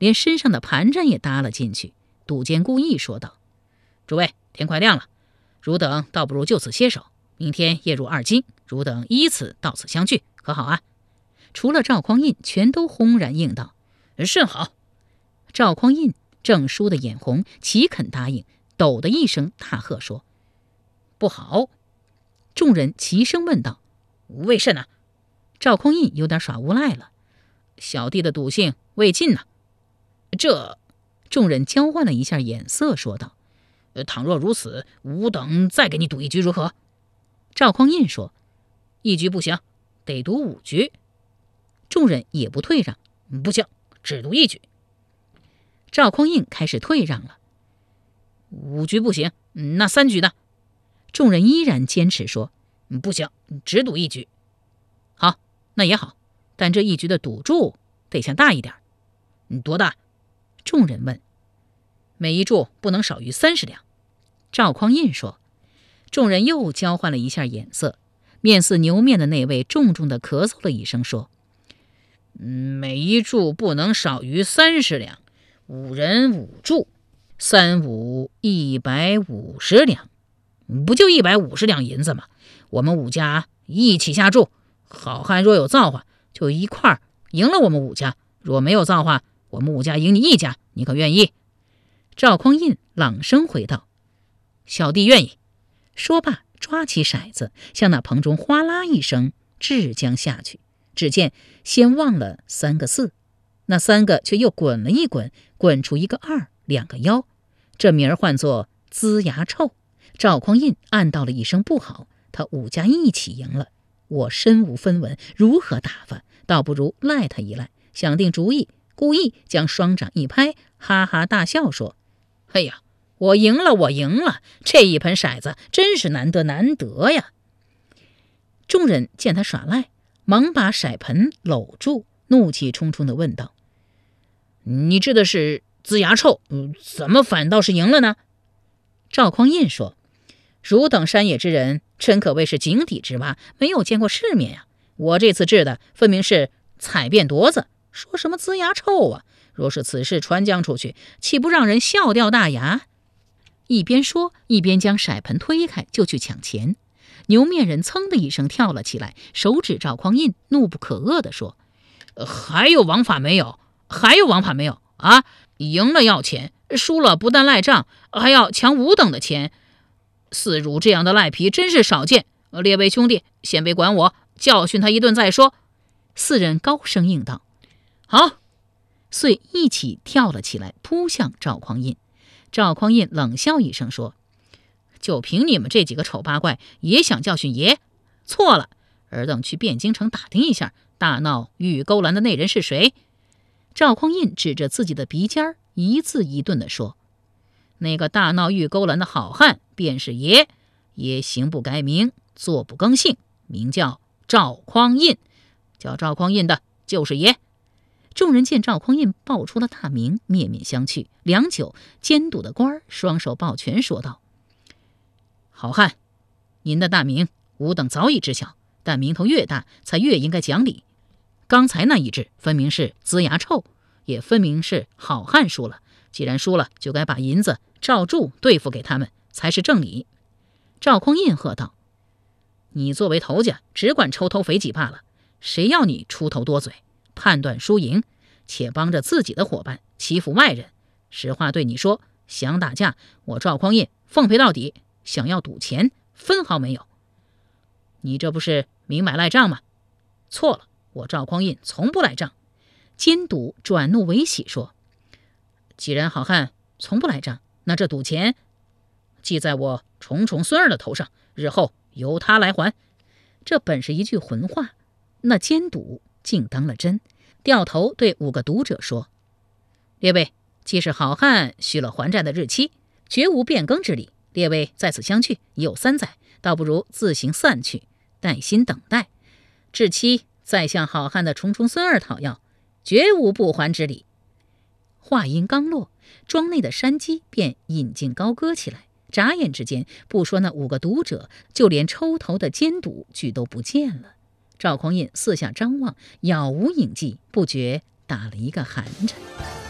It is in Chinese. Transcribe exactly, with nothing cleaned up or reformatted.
连身上的盘缠也搭了进去。赌监故意说道：“诸位，天快亮了，汝等倒不如就此歇手，明天夜入二更，汝等依次到此相聚，可好啊？”除了赵匡胤，全都轰然应道：“甚好。”赵匡胤正输得眼红，岂肯答应，抖的一声大喝说：“不好！”众人齐声问道：“为甚呢？”赵匡胤有点耍无赖了：“小弟的赌性未尽呢。”这众人交换了一下眼色，说道：“倘若如此，吾等再给你赌一局如何？”赵匡胤说：“一局不行，得赌五局。”众人也不退让：“不行，只赌一局。”赵匡胤开始退让了：“五局不行，那三局呢？”众人依然坚持说：“不行，只赌一局。”“好，那也好，但这一局的赌注得想大一点。”“多大？”众人问。“每一注不能少于三十两。”赵匡胤说。众人又交换了一下眼色，面似牛面的那位重重地咳嗽了一声说：“每一注不能少于三十两，五人五注，三五一百五十两，不就一百五十两银子吗？我们五家一起下注，好汉若有造化，就一块儿赢了我们五家；若没有造化，我们五家赢你一家，你可愿意？”赵匡胤朗声回道：“小弟愿意。”说罢，抓起骰子，向那棚中哗啦一声掷将下去。只见先忘了三个四，那三个却又滚了一滚，滚出一个二，两个幺，这名儿唤作龇牙臭。赵匡胤暗道了一声不好，他五家一起赢了，我身无分文，如何打发？倒不如赖他一赖。想定主意，故意将双掌一拍，哈哈大笑说：“哎呀，我赢了，我赢了！这一盆骰子真是难得难得呀！”众人见他耍赖，忙把骰盆搂住，怒气冲冲地问道：“你掷的是龇牙臭，怎么反倒是赢了呢？”赵匡胤说：“汝等山野之人，真可谓是井底之蛙，没有见过世面呀！我这次掷的分明是彩便夺子，说什么龇牙臭啊！若是此事传将出去，岂不让人笑掉大牙？”一边说，一边将骰盆推开，就去抢钱。牛面人噌的一声跳了起来，手指赵匡胤，怒不可遏地说：“还有王法没有？还有王法没有啊？赢了要钱，输了不但赖账，还要抢吾等的钱。似汝这样的赖皮真是少见。列位兄弟，先别管我，教训他一顿再说。”四人高声应道：“好！”遂一起跳了起来，扑向赵匡胤。赵匡胤冷笑一声说：“就凭你们这几个丑八怪，也想教训爷？错了！尔等去汴京城打听一下，大闹玉钩栏的那人是谁？”赵匡胤指着自己的鼻尖，一字一顿地说：“那个大闹玉钩栏的好汉便是爷。爷行不改名，坐不更姓，名叫赵匡胤。叫赵匡胤的就是爷。”众人见赵匡胤报出了大名，面面相觑。良久，监督的官儿双手抱拳说道：“好汉，您的大名吾等早已知晓，但名头越大，才越应该讲理。刚才那一掷分明是龇牙臭，也分明是好汉输了。既然输了，就该把银子照住对付给他们，才是正理。”赵匡胤喝道：“你作为头家，只管抽头肥己罢了，谁要你出头多嘴，判断输赢，且帮着自己的伙伴欺负外人？实话对你说，想打架，我赵匡胤奉陪到底；想要赌钱，分毫没有。你这不是明摆赖账吗？错了，我赵匡胤从不赖账。”监督转怒为喜说：“既然好汉从不赖账，那这赌钱记在我重重孙儿的头上，日后由他来还。”这本是一句混话，那监督竟当了真，掉头对五个赌者说：“列位，既是好汉许了还债的日期，绝无变更之理。列位在此相聚已有三载，倒不如自行散去，耐心等待。至期再向好汉的重重孙儿讨要，绝无不还之理。”话音刚落，庄内的山鸡便引颈高歌起来。眨眼之间，不说那五个赌者，就连抽头的监督俱都不见了。赵匡胤四下张望，杳无影迹，不觉打了一个寒颤。